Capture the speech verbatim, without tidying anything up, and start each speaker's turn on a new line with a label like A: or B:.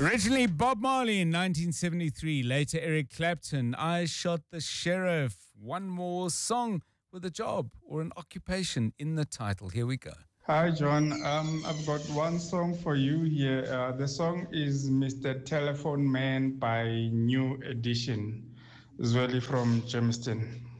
A: Originally Bob Marley in nineteen seventy-three, later Eric Clapton, I Shot the Sheriff. One more song with a job or an occupation in the title. Here we go.
B: Hi, John. Um, I've got one song for you here. Uh, the song is Mister Telephone Man by New Edition. It's really from Jamestown.